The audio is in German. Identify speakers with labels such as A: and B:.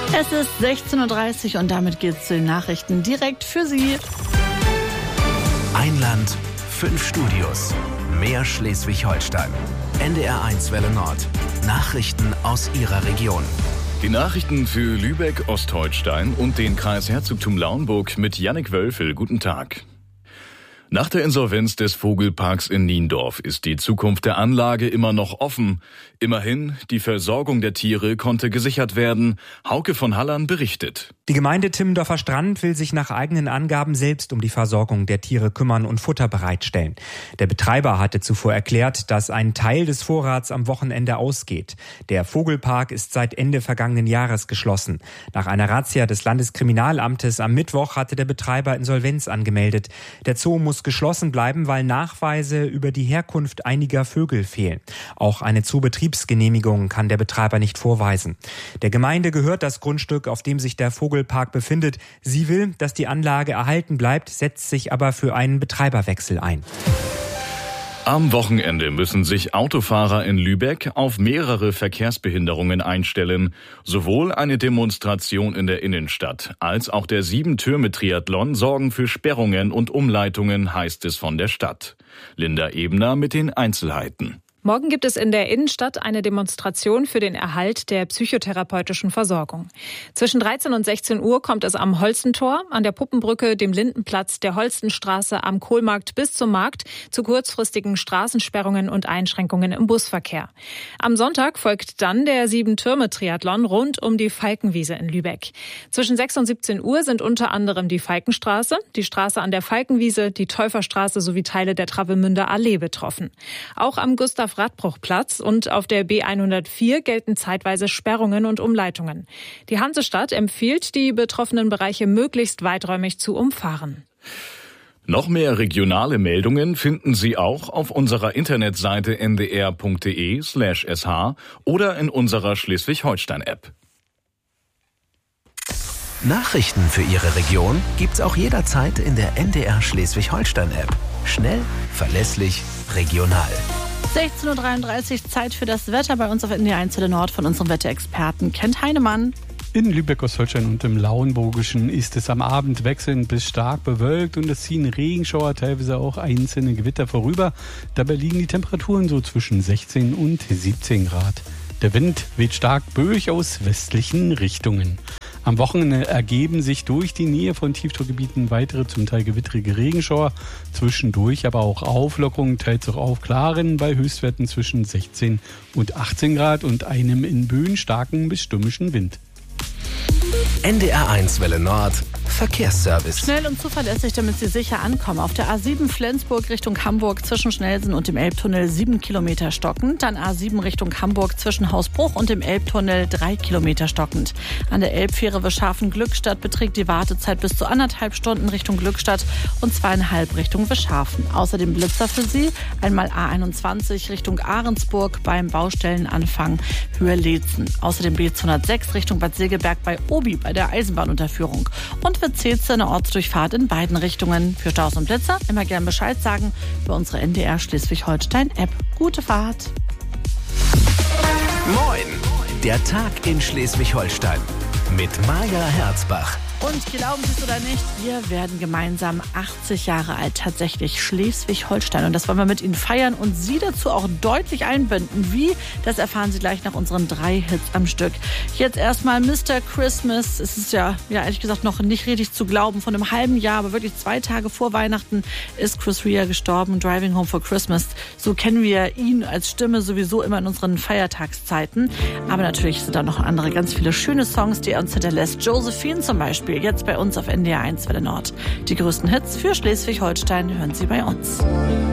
A: Es ist 16:30 Uhr und damit geht's zu den Nachrichten direkt für Sie.
B: Ein Land, 5 Studios, mehr Schleswig-Holstein. NDR1 Welle Nord. Nachrichten aus Ihrer Region.
C: Die Nachrichten für Lübeck, Ostholstein und den Kreis Herzogtum Lauenburg mit Jannik Wölfel. Guten Tag. Nach der Insolvenz des Vogelparks in Niendorf ist die Zukunft der Anlage immer noch offen. Immerhin, die Versorgung der Tiere konnte gesichert werden. Hauke von Hallern berichtet.
D: Die Gemeinde Timmendorfer Strand will sich nach eigenen Angaben selbst um die Versorgung der Tiere kümmern und Futter bereitstellen. Der Betreiber hatte zuvor erklärt, dass ein Teil des Vorrats am Wochenende ausgeht. Der Vogelpark ist seit Ende vergangenen Jahres geschlossen. Nach einer Razzia des Landeskriminalamtes am Mittwoch hatte der Betreiber Insolvenz angemeldet. Der Zoo muss geschlossen bleiben, weil Nachweise über die Herkunft einiger Vögel fehlen. Auch eine Zoobetriebsgenehmigung kann der Betreiber nicht vorweisen. Der Gemeinde gehört das Grundstück, auf dem sich der Vogelpark befindet. Sie will, dass die Anlage erhalten bleibt, setzt sich aber für einen Betreiberwechsel ein.
C: Am Wochenende müssen sich Autofahrer in Lübeck auf mehrere Verkehrsbehinderungen einstellen. Sowohl eine Demonstration in der Innenstadt als auch der 7-Türme-Triathlon sorgen für Sperrungen und Umleitungen, heißt es von der Stadt. Linda Ebner mit den Einzelheiten.
E: Morgen gibt es in der Innenstadt eine Demonstration für den Erhalt der psychotherapeutischen Versorgung. Zwischen 13 und 16 Uhr kommt es am Holstentor, an der Puppenbrücke, dem Lindenplatz, der Holstenstraße, am Kohlmarkt bis zum Markt zu kurzfristigen Straßensperrungen und Einschränkungen im Busverkehr. Am Sonntag folgt dann der 7-Türme-Triathlon rund um die Falkenwiese in Lübeck. Zwischen 6 und 17 Uhr sind unter anderem die Falkenstraße, die Straße an der Falkenwiese, die Täuferstraße sowie Teile der Travemünder Allee betroffen. Auch am Gustav-Radbruch-Platz und auf der B104 gelten zeitweise Sperrungen und Umleitungen. Die Hansestadt empfiehlt, die betroffenen Bereiche möglichst weiträumig zu umfahren.
C: Noch mehr regionale Meldungen finden Sie auch auf unserer Internetseite ndr.de/sh oder in unserer Schleswig-Holstein-App.
B: Nachrichten für Ihre Region gibt's auch jederzeit in der NDR Schleswig-Holstein-App. Schnell, verlässlich, regional.
A: 16:33 Uhr, Zeit für das Wetter bei uns auf NDR1 Welle Nord von unserem Wetterexperten Kent Heinemann.
F: In Lübeck, Ostholstein und im Lauenburgischen ist es am Abend wechselnd bis stark bewölkt und es ziehen Regenschauer, teilweise auch einzelne Gewitter vorüber. Dabei liegen die Temperaturen so zwischen 16 und 17 Grad. Der Wind weht stark böig aus westlichen Richtungen. Am Wochenende ergeben sich durch die Nähe von Tiefdruckgebieten weitere, zum Teil gewittrige Regenschauer. Zwischendurch aber auch Auflockerungen, teils auch Aufklaren bei Höchstwerten zwischen 16 und 18 Grad und einem in Böen starken bis stürmischen Wind.
B: NDR1 Welle Nord. Verkehrsservice.
A: Schnell und zuverlässig, damit Sie sicher ankommen. Auf der A7 Flensburg Richtung Hamburg zwischen Schnellsen und dem Elbtunnel 7 Kilometer stockend. Dann A7 Richtung Hamburg zwischen Hausbruch und dem Elbtunnel 3 Kilometer stockend. An der Elbfähre Wischhafen-Glückstadt beträgt die Wartezeit bis zu 1,5 Stunden Richtung Glückstadt und 2,5 Richtung Wischhafen. Außerdem Blitzer für Sie. Einmal A21 Richtung Ahrensburg beim Baustellenanfang Höhe Leetzen. Außerdem B206 Richtung Bad Segeberg bei Obi bei der Eisenbahnunterführung. Und für Zeetze eine Ortsdurchfahrt in beiden Richtungen. Für Staus und Blitzer immer gern Bescheid sagen über unsere NDR Schleswig-Holstein-App. Gute Fahrt.
B: Moin, der Tag in Schleswig-Holstein mit Maja Herzbach.
A: Und glauben Sie es oder nicht, wir werden gemeinsam 80 Jahre alt, tatsächlich Schleswig-Holstein. Und das wollen wir mit Ihnen feiern und Sie dazu auch deutlich einbinden. Wie, das erfahren Sie gleich nach unseren 3 Hits am Stück. Jetzt erstmal Mr. Christmas. Es ist ja ehrlich gesagt noch nicht richtig zu glauben. Von einem halben Jahr, aber wirklich 2 Tage vor Weihnachten ist Chris Rea gestorben. Driving Home for Christmas. So kennen wir ihn als Stimme sowieso immer in unseren Feiertagszeiten. Aber natürlich sind da noch andere ganz viele schöne Songs, die er uns hinterlässt. Josephine zum Beispiel. Jetzt bei uns auf NDR1 Welle Nord. Die größten Hits für Schleswig-Holstein hören Sie bei uns.